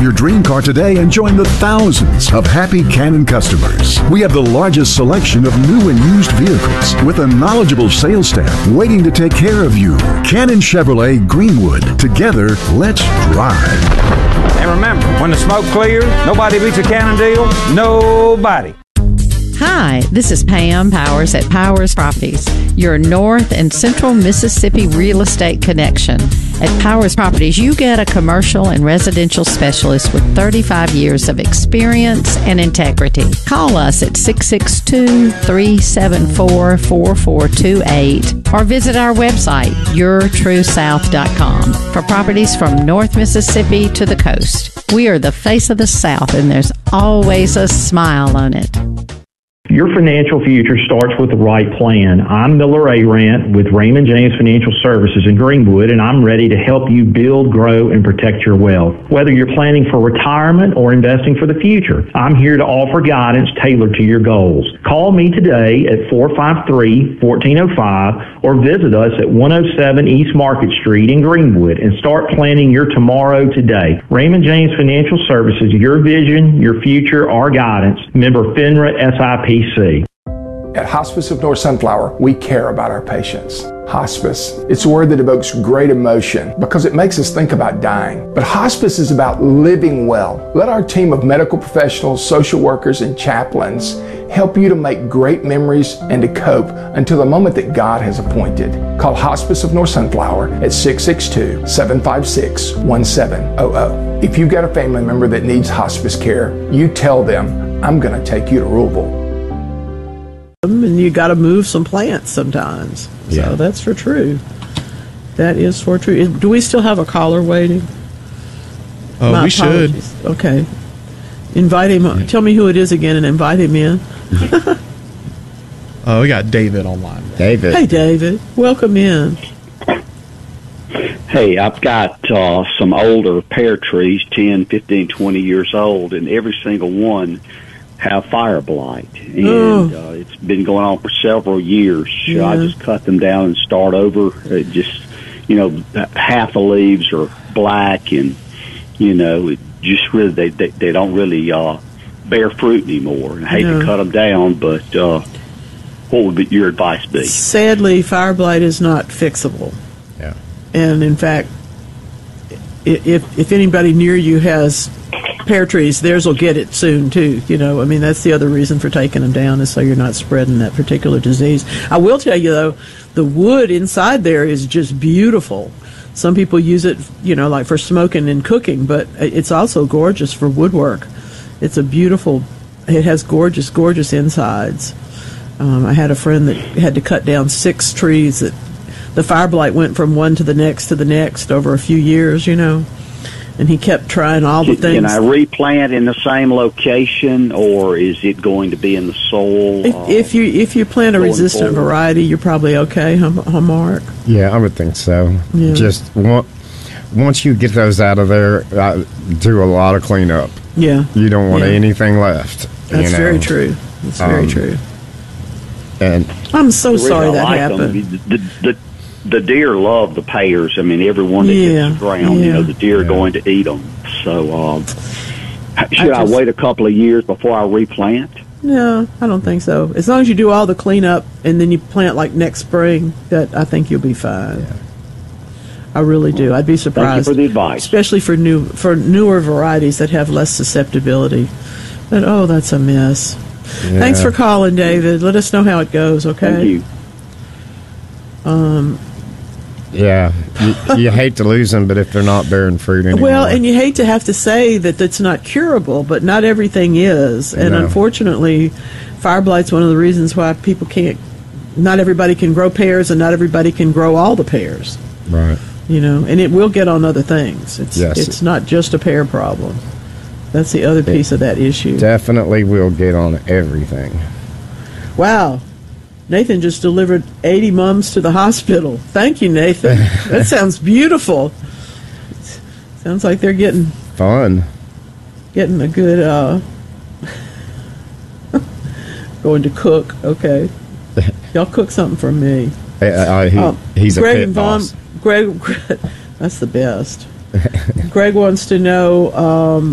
your dream car today and join the thousands of happy Cannon customers. We have the largest selection of new and used vehicles with a knowledgeable sales staff waiting to take care of you. Cannon Chevrolet Greenwood. Together, let's drive. And remember, when the smoke clears, nobody beats a Cannon deal. Nobody. Hi, this is Pam Powers at Powers Properties, your North and Central Mississippi real estate connection. At Powers Properties, you get a commercial and residential specialist with 35 years of experience and integrity. Call us at 662-374-4428 or visit our website, yourtruesouth.com, for properties from North Mississippi to the coast. We are the face of the South, and there's always a smile on it. Your financial future starts with the right plan. I'm Miller Arant with Raymond James Financial Services in Greenwood, and I'm ready to help you build, grow, and protect your wealth. Whether you're planning for retirement or investing for the future, I'm here to offer guidance tailored to your goals. Call me today at 453-1405 or visit us at 107 East Market Street in Greenwood and start planning your tomorrow today. Raymond James Financial Services, your vision, your future, our guidance. Member FINRA SIPC. At Hospice of North Sunflower, we care about our patients. Hospice, it's a word that evokes great emotion because it makes us think about dying. But hospice is about living well. Let our team of medical professionals, social workers, and chaplains help you to make great memories and to cope until the moment that God has appointed. Call Hospice of North Sunflower at 662-756-1700. If you've got a family member that needs hospice care, you tell them, I'm going to take you to Louisville. And you got to move some plants sometimes. Yeah. So that's for true. That is for true. Do we still have a caller waiting? We should. Okay. Invite him. Yeah. Tell me who it is again and invite him in. We got David online. David. Hey, David. Welcome in. Hey, I've got some older pear trees, 10, 15, 20 years old, and every single one have fire blight, and it's been going on for several years. Yeah. I just cut them down and start over. It just, half the leaves are black, and it just really they don't really bear fruit anymore. And I hate to cut them down, but what would your advice be? Sadly, fire blight is not fixable. Yeah, and in fact, if anybody near you has pear trees, theirs will get it soon too. That's the other reason for taking them down, is so you're not spreading that particular disease. I will tell you though, the wood inside there is just beautiful. Some people use it, like for smoking and cooking, but it's also gorgeous for woodwork. It has gorgeous, gorgeous insides. I had a friend that had to cut down 6 trees that the fire blight went from one to the next over a few years, and he kept trying all the things. Can I replant in the same location, or is it going to be in the soil? If you plant a resistant variety, you're probably okay, Mark? Yeah, I would think so. Yeah. Just once you get those out of there, do a lot of cleanup. Yeah. You don't want anything left. That's very true. That's very true. And I'm so sorry that happened. The deer love the pears. Every one that hits the ground, the deer are going to eat them. So, should I wait a couple of years before I replant? No, I don't think so. As long as you do all the cleanup and then you plant like next spring, I think you'll be fine. Yeah. I really do. I'd be surprised. Thank you for the advice. Especially for newer varieties that have less susceptibility. But that's a mess. Yeah. Thanks for calling, David. Let us know how it goes, okay? Thank you. Yeah, you hate to lose them, but if they're not bearing fruit anymore. Well, and you hate to have to say that it's not curable, but not everything is. And unfortunately, fire blight's one of the reasons why people not everybody can grow pears, and not everybody can grow all the pears. Right. And it will get on other things. It's not just a pear problem. That's the other piece of that issue. Definitely will get on everything. Wow. Nathan just delivered 80 mums to the hospital. Thank you, Nathan. That sounds beautiful. Sounds like they're getting fun. Getting a good going to cook. Okay. Y'all cook something for me. He's Greg a pit boss. Greg, that's the best. Greg wants to know